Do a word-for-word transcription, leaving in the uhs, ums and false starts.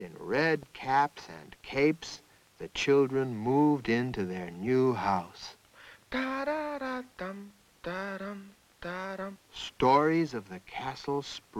In red caps and capes, the children moved into their new house. Da-da-da-dum, da-dum, da-dum. Stories of the castle spread.